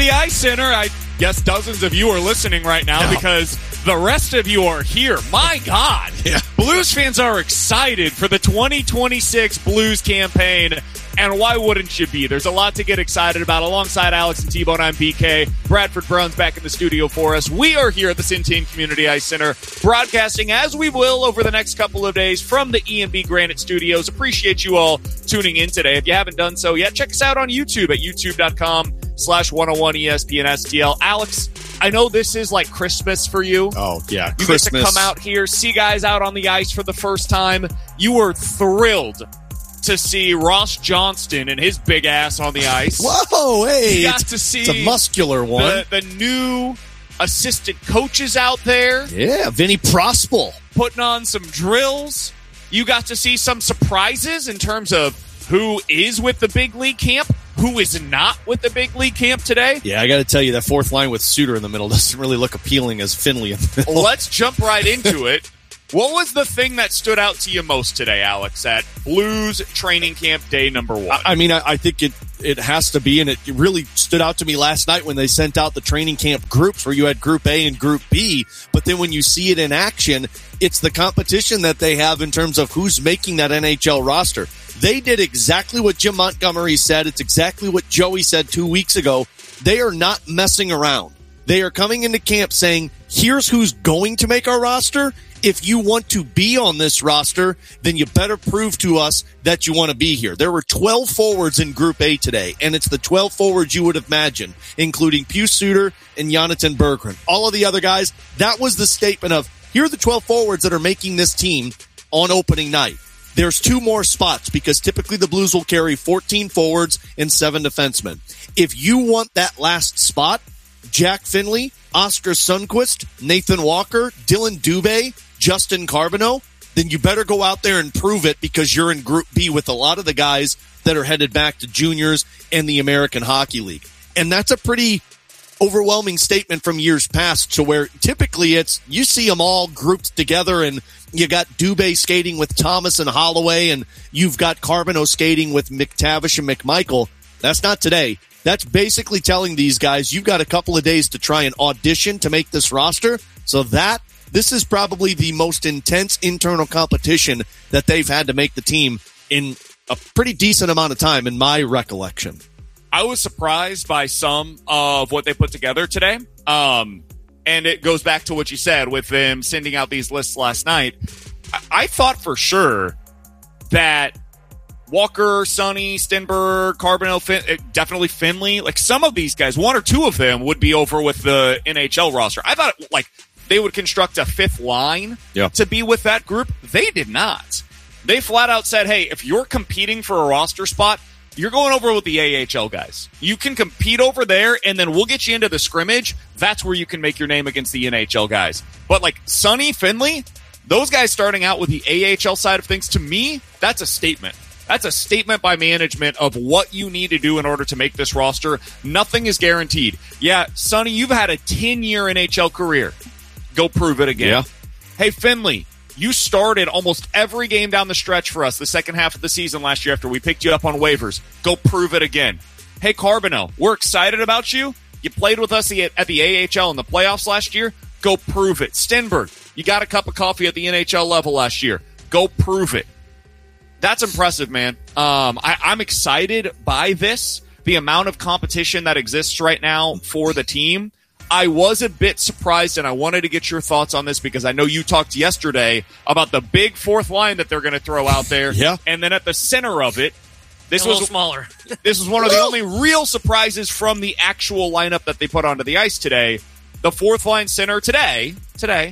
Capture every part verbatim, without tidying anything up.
Community Ice Center. I guess dozens of you are listening right now no. because the rest of you are here. My God. Yeah. Blues fans are excited for the twenty twenty-six Blues campaign. And why wouldn't you be? There's a lot to get excited about. Alongside Alex and T-Bone, I'm B K. Bradford Brown's back in the studio for us. We are here at the Centene Community Ice Center, broadcasting as we will over the next couple of days from the E and B Granite Studios. Appreciate you all tuning in today. If you haven't done so yet, check us out on YouTube at youtube.com slash 101 ESPN STL. Alex, I know this is like Christmas for you. Oh, yeah, you Christmas. You get to come out here, see guys out on the ice for the first time. You were thrilled to see Ross Johnston and his big ass on the ice. Whoa, hey. You got to see it's a muscular one. The, the new assistant coaches out there. Yeah, Vinny Prospel. Putting on some drills. You got to see some surprises in terms of who is with the big league camp, who is not with the big league camp today. Yeah, I got to tell you, that fourth line with Suter in the middle doesn't really look appealing as Finley in the middle. Let's jump right into it. What was the thing that stood out to you most today, Alex, at Blues training camp day number one? I mean, I, I think it, it has to be, and it really stood out to me last night when they sent out the training camp groups where you had Group A and Group B, but then when you see it in action, it's the competition that they have in terms of who's making that N H L roster. They did exactly what Jim Montgomery said. It's exactly what Joey said two weeks ago. They are not messing around. They are coming into camp saying, here's who's going to make our roster. If you want to be on this roster, then you better prove to us that you want to be here. There were twelve forwards in Group A today, and it's the twelve forwards you would imagine, including Pius Suter and Jonathan Berggren. All of the other guys, that was the statement of, here are the twelve forwards that are making this team on opening night. There's two more spots because typically the Blues will carry fourteen forwards and seven defensemen. If you want that last spot, Jack Finley, Oscar Sundqvist, Nathan Walker, Dylan Dubé, Justin Carbonneau, then you better go out there and prove it because you're in Group B with a lot of the guys that are headed back to juniors and the American Hockey League. And that's a pretty overwhelming statement from years past, to where typically it's, you see them all grouped together and you got Dubé skating with Thomas and Holloway and you've got Carbonneau skating with McTavish and McMichael. That's not today. That's basically telling these guys you've got a couple of days to try and audition to make this roster. So that This is probably the most intense internal competition that they've had to make the team in a pretty decent amount of time, in my recollection. I was surprised by some of what they put together today. Um, and it goes back to what you said with them sending out these lists last night. I, I thought for sure that Walker, Sonny, Stenberg, Carbonneau, fin- definitely Finley, like some of these guys, one or two of them would be over with the N H L roster. I thought it, like, they would construct a fifth line yeah. to be with that group. They did not. They flat out said, hey, if you're competing for a roster spot, you're going over with the A H L guys. You can compete over there, and then we'll get you into the scrimmage. That's where you can make your name against the N H L guys. But like Sonny, Finley, those guys starting out with the A H L side of things, to me, that's a statement. That's a statement by management of what you need to do in order to make this roster. Nothing is guaranteed. Yeah, Sonny, you've had a ten-year N H L career. Go prove it again. Yeah. Hey, Finley, you started almost every game down the stretch for us the second half of the season last year after we picked you up on waivers. Go prove it again. Hey, Carbonneau, we're excited about you. You played with us at the A H L in the playoffs last year. Go prove it. Stenberg, you got a cup of coffee at the N H L level last year. Go prove it. That's impressive, man. Um, I, I'm excited by this, the amount of competition that exists right now for the team. I was a bit surprised, and I wanted to get your thoughts on this because I know you talked yesterday about the big fourth line that they're going to throw out there. Yeah. And then at the center of it, this a was little smaller. This was one of the only real surprises from the actual lineup that they put onto the ice today. The fourth line center today, today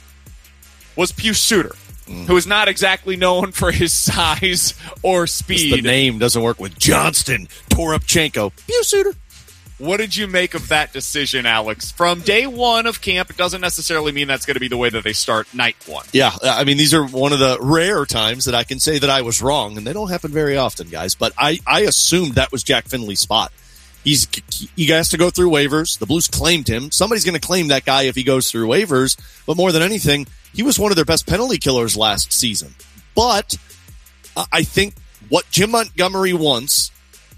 was Pius Suter, mm. who is not exactly known for his size or speed. Just the name doesn't work with Johnston, Toropchenko, Pius Suter. What did you make of that decision, Alex? From day one of camp, it doesn't necessarily mean that's going to be the way that they start night one. Yeah, I mean, these are one of the rare times that I can say that I was wrong, and they don't happen very often, guys. But I, I assumed that was Jack Finley's spot. He's He has to go through waivers. The Blues claimed him. Somebody's going to claim that guy if he goes through waivers. But more than anything, he was one of their best penalty killers last season. But I think what Jim Montgomery wants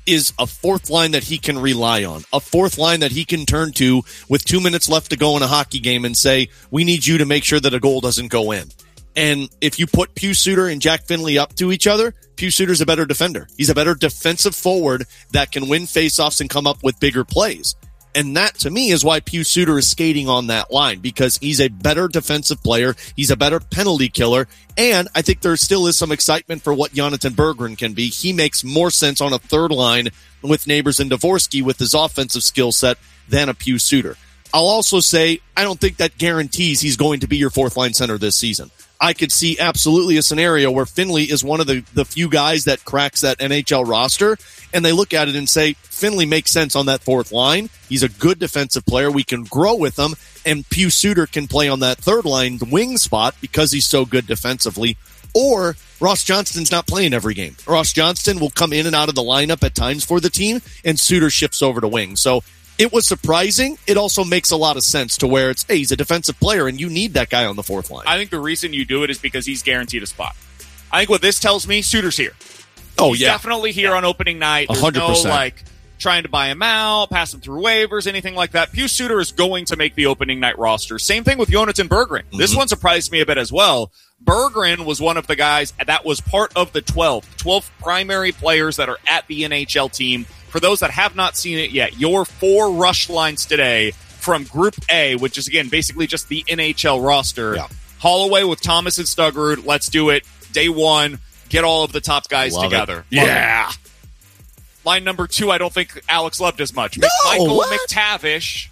is a fourth line that he can rely on, a fourth line that he can turn to with two minutes left to go in a hockey game and say, we need you to make sure that a goal doesn't go in. And if you put Pius Suter and Jack Finley up to each other, Pius Suter's a better defender. He's a better defensive forward that can win faceoffs and come up with bigger plays. And that, to me, is why Pius Suter is skating on that line, because he's a better defensive player. He's a better penalty killer. And I think there still is some excitement for what Jonathan Berggren can be. He makes more sense on a third line with Neighbors and Dvorsky with his offensive skill set than a Pius Suter. I'll also say, I don't think that guarantees he's going to be your fourth line center this season. I could see absolutely a scenario where Finley is one of the, the few guys that cracks that N H L roster, and they look at it and say, Finley makes sense on that fourth line. He's a good defensive player. We can grow with him, and Pius Suter can play on that third line wing spot because he's so good defensively. Or Ross Johnston's not playing every game. Ross Johnston will come in and out of the lineup at times for the team, and Suter shifts over to wing. So it was surprising. It also makes a lot of sense to where it's, hey, he's a defensive player, and you need that guy on the fourth line. I think the reason you do it is because he's guaranteed a spot. I think what this tells me, Suter's here. Oh, he's yeah. definitely here yeah. on opening night. There's one hundred percent. no, like, trying to buy him out, pass him through waivers, anything like that. Pius Suter is going to make the opening night roster. Same thing with Jonathan Berggren. Mm-hmm. This one surprised me a bit as well. Berggren was one of the guys that was part of the twelve, twelve primary players that are at the N H L team. For those that have not seen it yet, your four rush lines today from Group A, which is, again, basically just the N H L roster. Yeah. Holloway with Thomas and Stuggerud. Let's do it. Day one, get all of the top guys Love together. It. Yeah. Love it. Line number two, I don't think Alex loved as much. No, Michael what? McTavish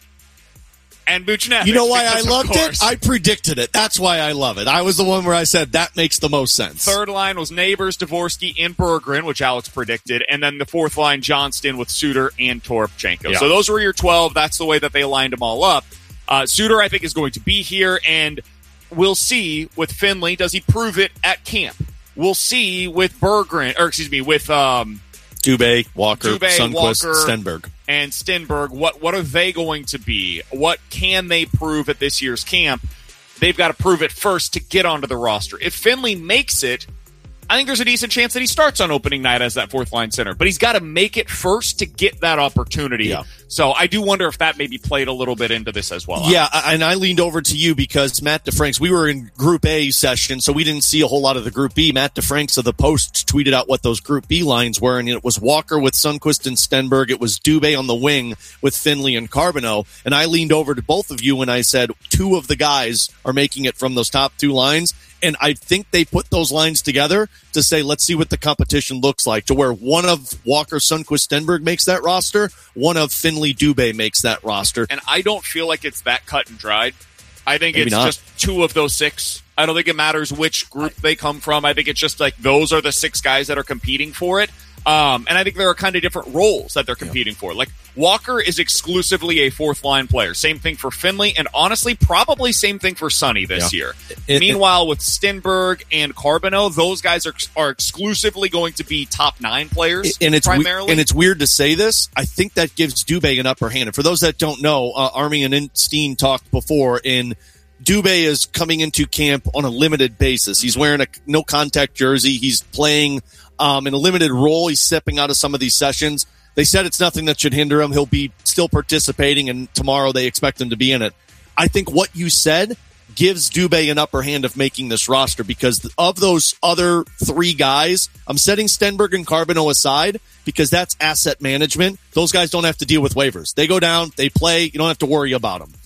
and Buchnevich. You know why I because, loved it? I predicted it. That's why I love it. I was the one where I said that makes the most sense. Third line was Neighbors, Dvorsky, and Berggren, which Alex predicted. And then the fourth line, Johnston with Suter and Toropchenko. Yeah. So those were your twelve. That's the way that they lined them all up. Uh, Suter, I think, is going to be here, and we'll see with Finley. Does he prove it at camp? We'll see with Berggren, or excuse me, with um, Dubé, Walker, Dubé, Sundqvist, Walker, Stenberg. And Stenberg. What what are they going to be? What can they prove at this year's camp? They've got to prove it first to get onto the roster. If Finley makes it, I think there's a decent chance that he starts on opening night as that fourth line center. But he's got to make it first to get that opportunity. Yeah. So I do wonder if that maybe played a little bit into this as well. Yeah, and I leaned over to you because Matt DeFranks, we were in Group A session, so we didn't see a whole lot of the Group B. Matt DeFranks of the Post tweeted out what those Group B lines were, and it was Walker with Sundqvist and Stenberg. It was Dubé on the wing with Finley and Carbonneau. And I leaned over to both of you and I said, two of the guys are making it from those top two lines. And I think they put those lines together to say, let's see what the competition looks like, to where one of Walker, Sundqvist, Stenberg makes that roster, one of Finley, Dubé makes that roster. And I don't feel like it's that cut and dried. I think Maybe it's not. just two of those six. I don't think it matters which group they come from. I think it's just like those are the six guys that are competing for it. Um, and I think there are kind of different roles that they're competing yeah. for. Like Walker is exclusively a fourth line player. Same thing for Finley, and honestly, probably same thing for Sonny this yeah. year. It, Meanwhile, it, with Stenberg and Carbonneau, those guys are are exclusively going to be top nine players. And it's primarily. We, and it's weird to say this. I think that gives Dubé an upper hand. And for those that don't know, uh, Army and Steen talked before in. Dubé is coming into camp on a limited basis. He's wearing a no contact jersey. He's playing um, in a limited role. He's stepping out of some of these sessions. They said it's nothing that should hinder him. He'll be still participating, and tomorrow they expect him to be in it. I think what you said gives Dubé an upper hand of making this roster because of those other three guys, I'm setting Stenberg and Carbonneau aside because that's asset management. Those guys don't have to deal with waivers. They go down, they play. You don't have to worry about them.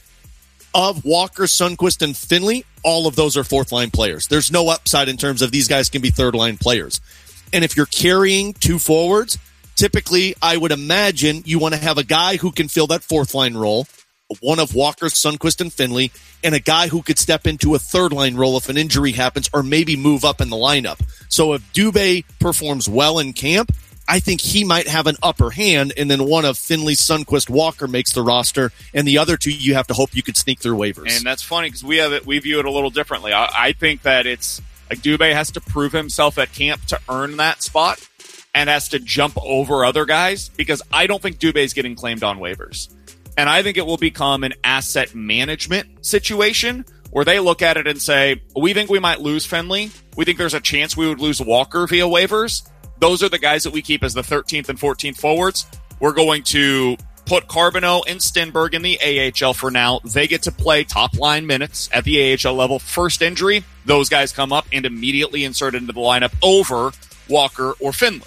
Of Walker, Sundqvist, and Finley, all of those are fourth-line players. There's no upside in terms of these guys can be third-line players. And if you're carrying two forwards, typically I would imagine you want to have a guy who can fill that fourth-line role, one of Walker, Sundqvist, and Finley, and a guy who could step into a third-line role if an injury happens or maybe move up in the lineup. So if Dubé performs well in camp, I think he might have an upper hand, and then one of Finley, Sundqvist, Walker makes the roster, and the other two you have to hope you could sneak through waivers. And that's funny because we have it, we view it a little differently. I, I think that it's like Dubé has to prove himself at camp to earn that spot, and has to jump over other guys because I don't think Dubé is getting claimed on waivers, and I think it will become an asset management situation where they look at it and say, we think we might lose Finley, we think there's a chance we would lose Walker via waivers. Those are the guys that we keep as the thirteenth and fourteenth forwards. We're going to put Carbonneau and Stenberg in the A H L for now. They get to play top-line minutes at the A H L level. First injury, those guys come up and immediately insert into the lineup over Walker or Finley.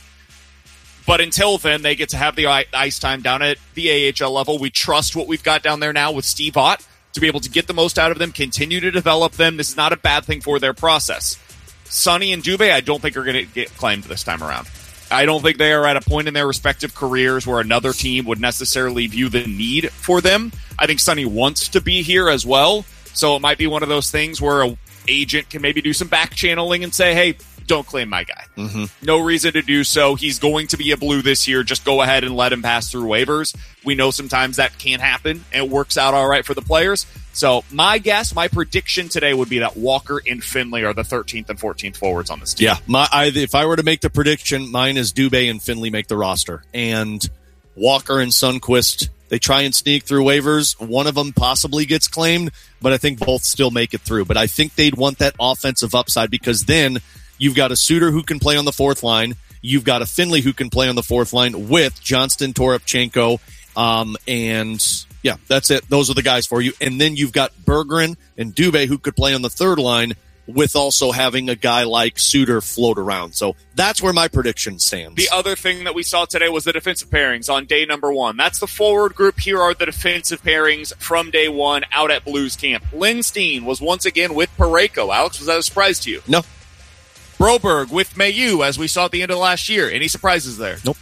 But until then, they get to have the ice time down at the A H L level. We trust what we've got down there now with Steve Ott to be able to get the most out of them, continue to develop them. This is not a bad thing for their process. Sonny and Dubé, I don't think are going to get claimed this time around. I don't think they are at a point in their respective careers where another team would necessarily view the need for them. I think Sonny wants to be here as well, so it might be one of those things where an agent can maybe do some back channeling and say, hey, don't claim my guy. Mm-hmm. No reason to do so. He's going to be a Blue this year. Just go ahead and let him pass through waivers. We know sometimes that can't happen, and it works out all right for the players. So my guess, my prediction today would be that Walker and Finley are the thirteenth and fourteenth forwards on this team. Yeah, my, I, if I were to make the prediction, mine is Dubé and Finley make the roster. And Walker and Sundqvist, they try and sneak through waivers. One of them possibly gets claimed, but I think both still make it through. But I think they'd want that offensive upside because then you've got a Suter who can play on the fourth line. You've got a Finley who can play on the fourth line with Johnston, Toropchenko, um, and yeah, that's it. Those are the guys for you. And then you've got Bergeron and Dubé who could play on the third line with also having a guy like Suter float around. So that's where my prediction stands. The other thing that we saw today was the defensive pairings on day number one. That's the forward group. Here are the defensive pairings from day one out at Blues camp. Lindstein was once again with Parayko. Alex, was that a surprise to you? No. Broberg with Mayu, as we saw at the end of last year. Any surprises there? Nope.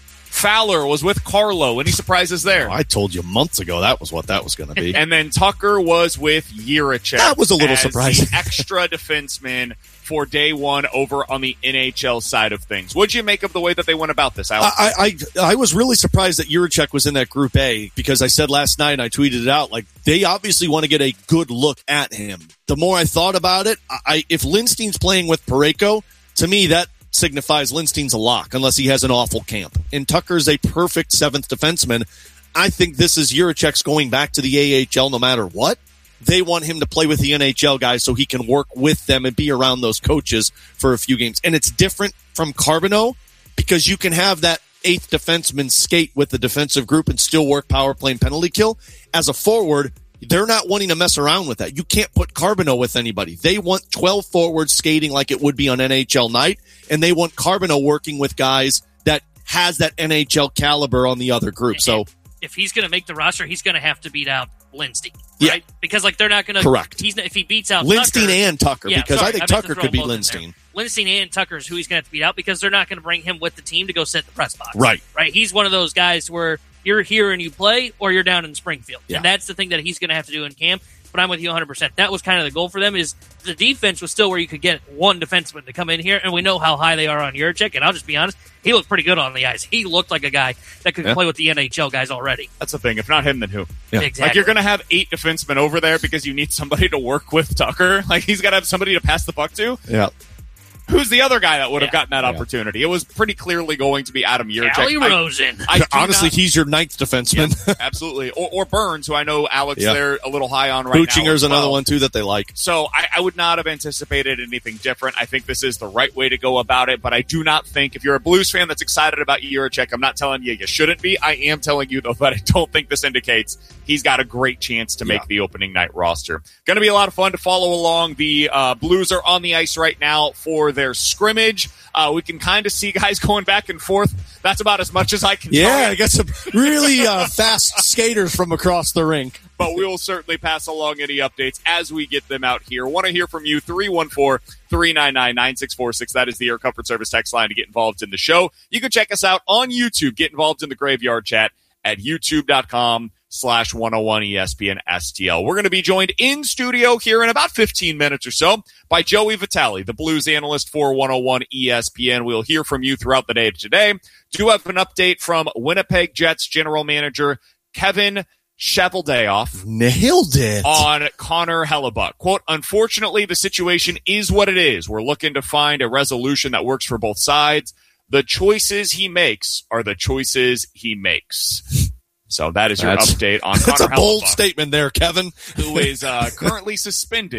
Fowler was with Carlo. Any surprises there? Oh, I told you months ago that was what that was going to be. And then Tucker was with Jiricek. That was a little surprising. The extra defenseman for day one over on the N H L side of things. What'd you make of the way that they went about this, Alex? I, I, I was really surprised that Jiricek was in that Group A because I said last night and I tweeted it out, like, they obviously want to get a good look at him. The more I thought about it, I, if Lindstein's playing with Parayko, to me, that signifies Lindstein's a lock unless he has an awful camp. And Tucker's a perfect seventh defenseman. I think this is Jiricek's going back to the A H L no matter what. They want him to play with the N H L guys so he can work with them and be around those coaches for a few games. And it's different from Carbonneau because you can have that eighth defenseman skate with the defensive group and still work power play and penalty kill. As a forward, they're not wanting to mess around with that. You can't put Carbonneau with anybody. They want twelve forwards skating like it would be on N H L night, and they want Carbonneau working with guys that has that N H L caliber on the other group. So if he's going to make the roster, he's going to have to beat out Lindstein, right? Yeah. Because like they're not going to. Correct. He's if he beats out Lindstein Tucker, and Tucker, yeah, because sorry, I think I Tucker could be Lindstein. Lindstein and Tucker is who he's going to have to beat out because they're not going to bring him with the team to go sit in the press box. Right. Right. He's one of those guys where you're here and you play, or you're down in Springfield, yeah. and that's the thing that he's going to have to do in camp. But I'm with you one hundred percent. That was kind of the goal for them. Is the defense was still where you could get one defenseman to come in here, and we know how high they are on Jiricek. And I'll just be honest, he looked pretty good on the ice. He looked like a guy that could yeah. play with the N H L guys already. That's the thing. If not him, then who? Yeah. Exactly. Like you're going to have eight defensemen over there because you need somebody to work with Tucker. Like he's got to have somebody to pass the puck to. Yeah. Who's the other guy that would have yeah. gotten that yeah. opportunity? It was pretty clearly going to be Adam Jiricek. Cali Rosen. I, I Honestly, not, he's your ninth defenseman. Yeah, absolutely. Or, or Burns, who I know Alex, yeah. they're a little high on right Buchinger's now. Buchinger's another well. one, too, that they like. So I, I would not have anticipated anything different. I think this is the right way to go about it, but I do not think if you're a Blues fan that's excited about Jiricek, I'm not telling you you shouldn't be. I am telling you, though, that I don't think this indicates he's got a great chance to make yeah. the opening night roster. Going to be a lot of fun to follow along. The uh, Blues are on the ice right now for their scrimmage. Uh, we can kind of see guys going back and forth. That's about as much as I can Yeah, tell you. I got some really uh, fast skaters from across the rink. But we will certainly pass along any updates as we get them out here. Want to hear from you, three one four, three nine nine, nine six four six. That is the Air Comfort Service text line to get involved in the show. You can check us out on YouTube. Get involved in the Graveyard Chat at youtube.com slash 101 ESPN STL. We're going to be joined in studio here in about fifteen minutes or so by Joey Vitale, the Blues analyst for one oh one E S P N. We'll hear from you throughout the day today. Do have an update from Winnipeg Jets general manager Kevin Cheveldayoff. Nailed it. On Connor Hellebuck. Quote, unfortunately, the situation is what it is. We're looking to find a resolution that works for both sides. The choices he makes are the choices he makes. So that is your that's, update on That's Connor a bold Hellebuck, statement there, Kevin. who is uh, currently suspended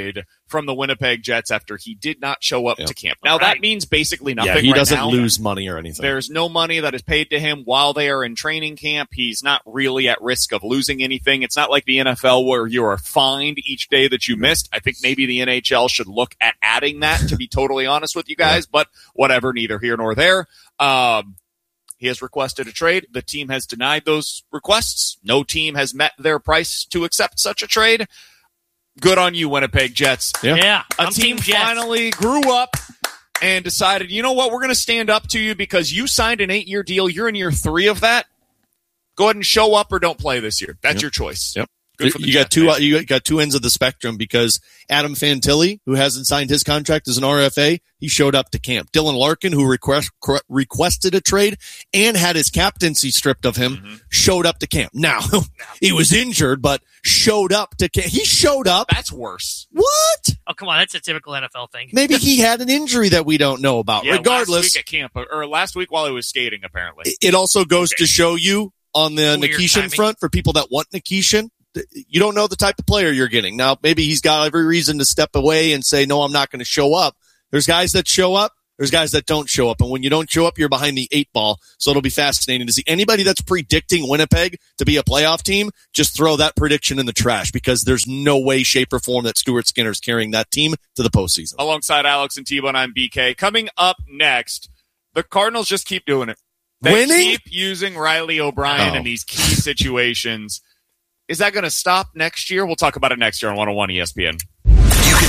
from the Winnipeg Jets after he did not show up Yep. to camp. Now, Right. that means basically nothing Yeah, he right doesn't now. lose money or anything. There's no money that is paid to him while they are in training camp. He's not really at risk of losing anything. It's not like the N F L where you are fined each day that you missed. I think maybe the N H L should look at adding that, to be totally honest with you guys, but whatever, neither here nor there. Um, he has requested a trade. The team has denied those requests. No team has met their price to accept such a trade. Good on you, Winnipeg Jets. Yeah. Yeah, A I'm team Team Jets. finally grew up and decided, you know what, we're going to stand up to you because you signed an eight-year deal. You're in year three of that. Go ahead and show up or don't play this year. That's Yep. your choice. Yep. Good for the you Jets, got two. man. Uh, you got two ends of the spectrum because Adam Fantilli, who hasn't signed his contract as an R F A, he showed up to camp. Dylan Larkin, who request, requested a trade and had his captaincy stripped of him, Mm-hmm. showed up to camp. Now he was injured, but showed up to camp. He showed up. That's worse. What? Oh, come on. That's a typical N F L thing. Maybe he had an injury that we don't know about. Yeah, Regardless, last week at camp, or last week while he was skating, apparently. it also goes Okay. to show you on the Weird Nikishin timing. front for people that want Nikishin. You don't know the type of player you're getting. Now, maybe he's got every reason to step away and say, no, I'm not going to show up. There's guys that show up. There's guys that don't show up. And when you don't show up, you're behind the eight ball. So it'll be fascinating to see anybody that's predicting Winnipeg to be a playoff team. Just throw that prediction in the trash because there's no way, shape, or form that Stuart Skinner's carrying that team to the postseason. Alongside Alex and T-Bone, I'm B K. Coming up next, the Cardinals just keep doing it. They Winning? keep using Riley O'Brien Oh. in these key situations. Is that going to stop next year? We'll talk about it next year on one oh one E S P N.